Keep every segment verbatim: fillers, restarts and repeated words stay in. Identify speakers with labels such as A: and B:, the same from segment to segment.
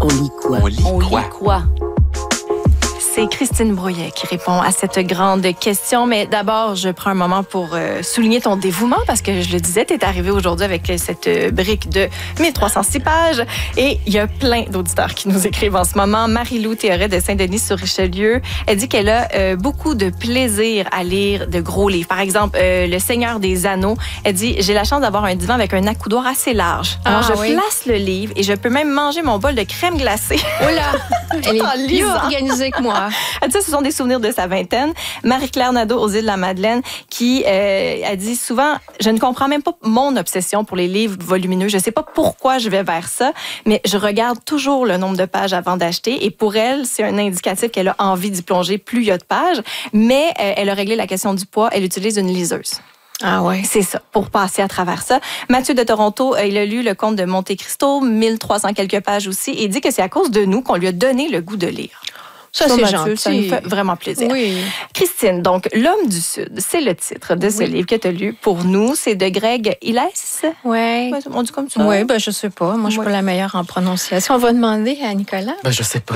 A: On lit quoi?
B: On lit
C: On
B: quoi?
C: lit quoi? C'est Christine Brouillet qui répond à cette grande question. Mais d'abord, je prends un moment pour euh, souligner ton dévouement parce que, je le disais, tu es arrivé aujourd'hui avec cette euh, brique de mille trois cent six pages. Et il y a plein d'auditeurs qui nous écrivent en ce moment. Marie-Lou Théoret de Saint-Denis-sur-Richelieu, elle dit qu'elle a euh, beaucoup de plaisir à lire de gros livres. Par exemple, euh, Le Seigneur des Anneaux. Elle dit, j'ai la chance d'avoir un divan avec un accoudoir assez large. Alors,
D: Ah,
C: je
D: oui.
C: place le livre et je peux même manger mon bol de crème glacée.
D: Oh là, elle
C: en
D: est plus
C: lisant.
D: organisée que moi.
C: Elle dit, ça, ce sont des souvenirs de sa vingtaine. Marie-Claire Nadeau aux îles de la Madeleine qui euh, a dit souvent, je ne comprends même pas mon obsession pour les livres volumineux. Je ne sais pas pourquoi je vais vers ça, mais je regarde toujours le nombre de pages avant d'acheter. Et pour elle, c'est un indicatif qu'elle a envie d'y plonger plus il y a de pages. Mais euh, elle a réglé la question du poids. Elle utilise une liseuse.
D: Ah ouais.
C: C'est ça, pour passer à travers ça. Mathieu de Toronto, euh, il a lu Le Comte de Monte Cristo, mille trois cents quelques pages aussi, et il dit que c'est à cause de nous qu'on lui a donné le goût de lire.
D: Ça,
C: Ça,
D: c'est
C: Mathieu,
D: gentil.
C: ça nous fait vraiment plaisir.
D: Oui.
C: Christine, donc, L'Homme du Sud, c'est le titre de ce
D: Oui.
C: livre que tu as lu pour nous. C'est de Greg Iles.
D: Ouais.
C: Ouais, on dit comme ça?
D: Oui, ben je sais pas. Moi, je suis
C: Ouais.
D: pas la meilleure en prononciation. On va demander à Nicolas.
B: Ben, je sais pas.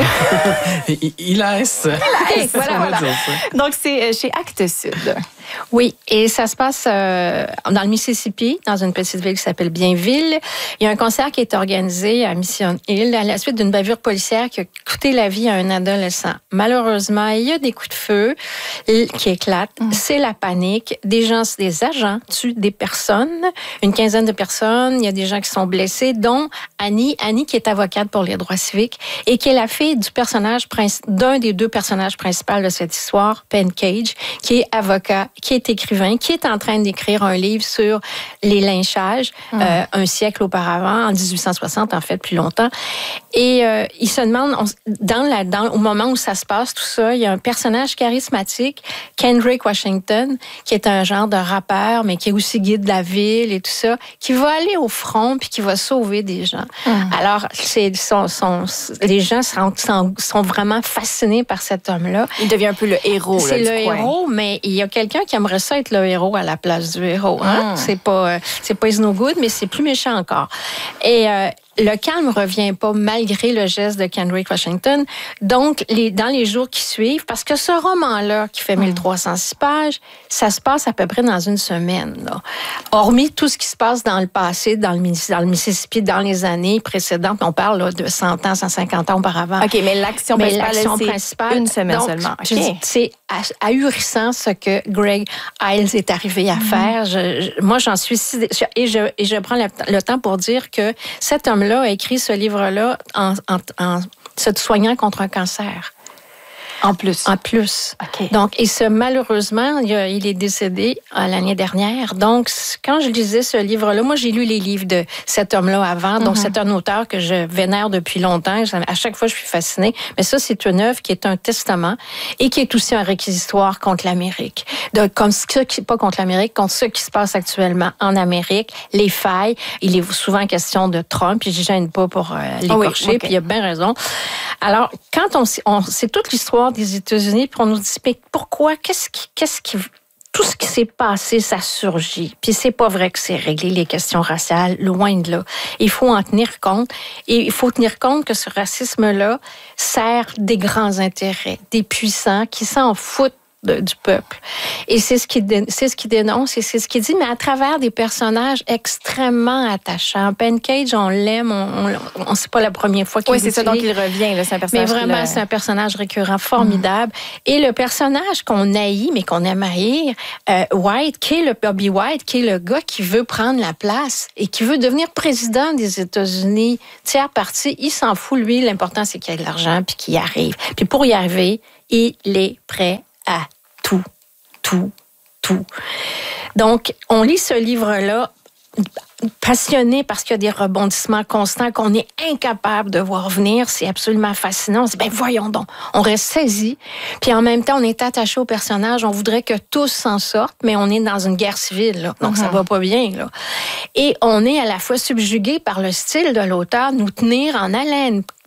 B: il, il laisse.
D: Hey, voilà,
B: Ça veut
D: voilà.
B: dire ça.
C: Donc, c'est euh, chez Actes Sud.
D: Oui, et ça se passe euh, dans le Mississippi, dans une petite ville qui s'appelle Bienville. Il y a un concert qui est organisé à Mission Hill à la suite d'une bavure policière qui a coûté la vie à un adolescent. Malheureusement, il y a des coups de feu qui éclatent.
C: Mm.
D: C'est la panique. Des gens, des agents tuent des personnes, une quinzaine de personnes. Il y a des gens qui sont blessés, dont Annie, Annie qui est avocate pour les droits civiques et qui est la fille du personnage princi- d'un des deux personnages principaux de cette histoire, Penn Cage, qui est avocat, qui est écrivain, qui est en train d'écrire un livre sur les lynchages
C: Mm.
D: euh, un siècle auparavant, en dix-huit cent soixante, en fait, plus longtemps. Et euh, il se demande, on, dans la, dans, au moment où ça se passe, tout ça, il y a un personnage charismatique, Kendrick Washington, qui est un genre de rappeur, mais qui est aussi guide de la ville et tout ça, qui va aller au front puis qui va sauver des gens.
C: Mm.
D: Alors, c'est, sont, sont, les gens sont, sont, sont vraiment fascinés par cet homme-là.
C: Il devient un peu le héros.
D: C'est
C: là,
D: le
C: du coin.
D: héros, mais il y a quelqu'un qui aimerait ça être le héros à la place du héros. Hein?
C: Mm.
D: C'est pas, euh, c'est pas Is No Good, mais c'est plus méchant encore. Et euh, le calme revient pas malgré le geste de Kendrick Washington. Donc, les, dans les jours qui suivent, parce que ce roman-là, qui fait mille trois cent six pages, ça se passe à peu près dans une semaine. Là. Hormis tout ce qui se passe dans le passé, dans le, dans le Mississippi, dans les années précédentes, on parle là, de cent ans, cent cinquante ans auparavant.
C: OK, mais l'action
D: Mais
C: principale,
D: l'action
C: c'est
D: principale,
C: une semaine
D: donc,
C: seulement.
D: je
C: OK.
D: dis, c'est ahurissant ce que Greg Iles est arrivé à faire. Je, je- moi, j'en suis si, et je et je prends le, le temps pour dire que cet homme-là a écrit ce livre-là en, en, en se soignant contre un cancer.
C: En plus.
D: En plus.
C: OK.
D: Donc, et ce, malheureusement, il, a- il est décédé euh, l'année dernière. Donc, c- quand je lisais ce livre-là, moi, j'ai lu les livres de cet homme-là avant. Donc,
C: Mhm.
D: c'est un auteur que je vénère depuis longtemps. Ça- À chaque fois, je suis fascinée. Mais ça, c'est une œuvre qui est un testament et qui est aussi un réquisitoire contre l'Amérique. Donc, comme ce qui, pas contre l'Amérique, contre ce qui se passe actuellement en Amérique, les failles. Il est souvent question de Trump, puis je ne gêne pas pour euh, l'écorcher,
C: Ah oui, ok.
D: puis il a bien raison. Alors, quand on, sait- on c'est toute l'histoire des États-Unis, puis on nous dit, mais pourquoi, qu'est-ce qui, qu'est-ce qui, tout ce qui s'est passé, ça surgit. Puis c'est pas vrai que c'est réglé les questions raciales, loin de là. Il faut en tenir compte, et il faut tenir compte que ce racisme-là sert des grands intérêts, des puissants qui s'en foutent de- du peuple. Et c'est ce qui dé- c'est ce qui dénonce et c'est ce qui dit, mais à travers des personnages extrêmement attachants. Penn Cage, on l'aime, on, on, on c'est pas la première fois qu'il
C: Oui, c'est ça, donc
D: l'utilise.
C: il revient. Là, c'est un
D: Mais
C: personnage.
D: vraiment,
C: là.
D: c'est un personnage récurrent formidable. Et le personnage qu'on haït, mais qu'on aime haïr, euh, White, qui est le Bobby White, qui est le gars qui veut prendre la place et qui veut devenir président des États-Unis, tiers parti, il s'en fout, lui. L'important, c'est qu'il y ait de l'argent puis qu'il y arrive. Puis pour y arriver, il est prêt à tout, tout, tout. Donc, on lit ce livre-là passionné parce qu'il y a des rebondissements constants qu'on est incapable de voir venir. C'est absolument fascinant. On se dit, ben voyons donc, on reste saisi. Puis en même temps, on est attaché au personnage. On voudrait que tous s'en sortent, mais on est dans une guerre civile, là. Donc,
C: Mm-hmm.
D: ça va pas bien, là. Et on est à la fois subjugué par le style de l'auteur, nous tenir en haleine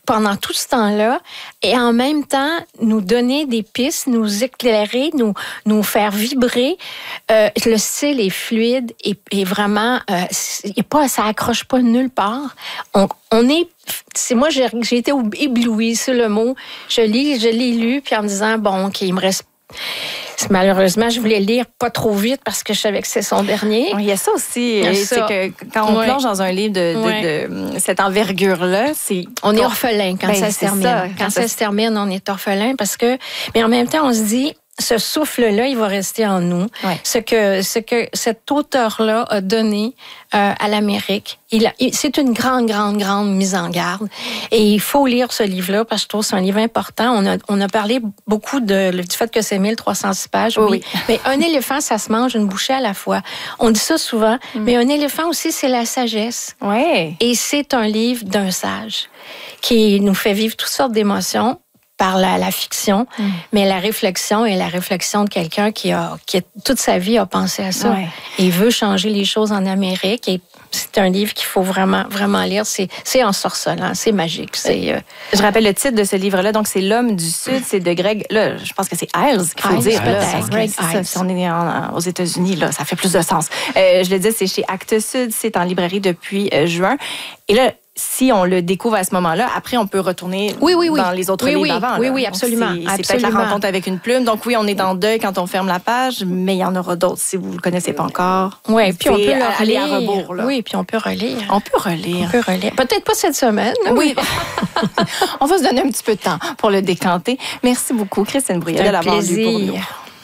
D: pendant tout ce temps-là et en même temps nous donner des pistes, nous éclairer, nous, nous faire vibrer. Euh, le style est fluide et, et vraiment, euh, c'est pas, ça accroche pas nulle part. On, on est... C'est moi, j'ai, j'ai été éblouie, c'est le mot. Je lis, je l'ai lu, puis en me disant, bon, OK, il me reste... Malheureusement, je voulais lire pas trop vite parce que je savais que c'est son dernier.
C: Il y a ça aussi.
D: Il y a
C: c'est
D: ça.
C: que quand on
D: Ouais.
C: plonge dans un livre de, de,
D: Ouais.
C: de, de cette envergure-là, c'est...
D: On est orphelin quand
C: Ben,
D: ça
C: c'est
D: se termine.
C: ça.
D: Quand,
C: Quand
D: ça,
C: ça
D: se termine, on est orphelin parce que... Mais en même temps, on se dit, ce souffle-là, il va rester en nous.
C: Ouais.
D: Ce que, ce que cet auteur-là a donné euh, à l'Amérique, il a, il, c'est une grande, grande, grande mise en garde. Et il faut lire ce livre-là parce que je trouve que c'est un livre important. On a, on a parlé beaucoup de, du fait que c'est mille trois cent six pages.
C: Oui,
D: Oui.
C: oui.
D: Mais un éléphant, ça se mange une bouchée à la fois. On dit ça souvent. Mm. Mais un éléphant aussi, c'est la sagesse.
C: Ouais.
D: Et c'est un livre d'un sage qui nous fait vivre toutes sortes d'émotions par la, la fiction, mm. mais la réflexion est la réflexion de quelqu'un qui a, qui a toute sa vie a pensé à ça.
C: Ouais.
D: Et veut changer les choses en Amérique. Et c'est un livre qu'il faut vraiment, vraiment lire. C'est, c'est ensorcelant, c'est magique. C'est, euh...
C: Je rappelle le titre de ce livre-là. Donc, c'est L'homme du Sud. C'est de Greg... Là, je pense que c'est Iles qu'il faut
D: Iles,
C: dire. Là,
D: peut-être.
C: parce que
D: Greg
C: c'est ça,
D: Iles.
C: si on est en, aux États-Unis, là, ça fait plus de sens. Euh, je le dis, c'est chez Actes Sud. C'est en librairie depuis euh, juin. Et là, si on le découvre à ce moment-là, après, on peut retourner
D: oui, oui, oui.
C: dans les autres
D: oui,
C: livres
D: oui.
C: avant.
D: Oui,
C: là.
D: oui, absolument.
C: Donc, c'est, c'est
D: absolument.
C: peut-être la rencontre avec une plume. Donc, oui, on est dans deuil quand on ferme la page, mais il y en aura d'autres si vous ne le connaissez pas encore.
D: Oui, puis on peut le
C: aller
D: relire.
C: à rebours. Là.
D: Oui, puis on peut relire.
C: On peut relire.
D: On peut relire. Peut-être pas cette semaine.
C: Oui. On va se donner un petit peu de temps pour le décanter. Merci beaucoup, Christine Bruyère, de l'avoir lu pour nous.